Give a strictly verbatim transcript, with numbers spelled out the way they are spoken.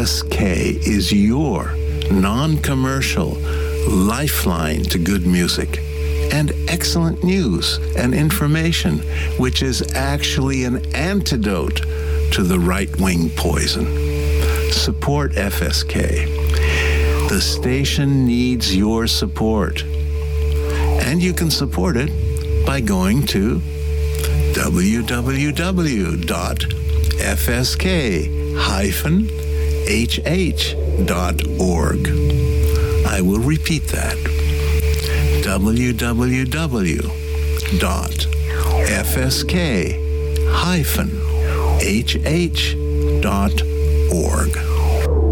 S K is your non-commercial lifeline to good music and excellent news and information, which is actually an antidote to the right-wing poison. Support F S K. The station needs your support. And you can support it by going to w w w dot f s k dash h h dot org. I will repeat that. w w w dot f s k dash h h dot org.